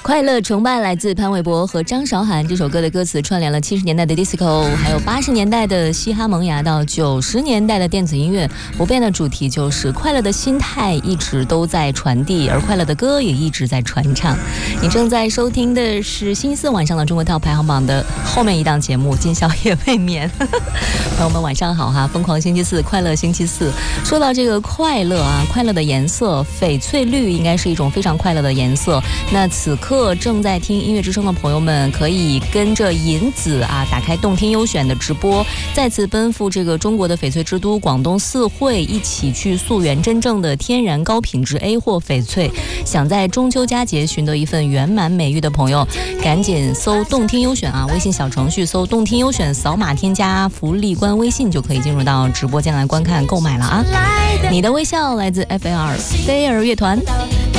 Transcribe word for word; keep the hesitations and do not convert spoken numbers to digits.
快乐崇拜来自潘玮柏和张韶涵，这首歌的歌词串联了七十年代的 disco， 还有八十年代的嘻哈萌芽到九十年代的电子音乐，不变的主题就是快乐的心态一直都在传递，而快乐的歌也一直在传唱。你正在收听的是星期四晚上的中国 Top 排行榜的后面一档节目《今宵夜未眠》。朋友们晚上好哈，疯狂星期四，快乐星期四。说到这个快乐啊，快乐的颜色，翡翠绿应该是一种非常快乐的颜色。那此刻正在听音乐之声的朋友们，可以跟着银子啊，打开动听优选的直播，再次奔赴这个中国的翡翠之都广东四惠，一起去溯源真正的天然高品质 A 货翡翠。想在中秋佳节寻得一份圆满美玉的朋友，赶紧搜动听优选啊，微信小程序搜动听优选，扫码添加福利官微信就可以进入到直播间来观看购买了啊。你的微笑来自 F L 飞儿乐团。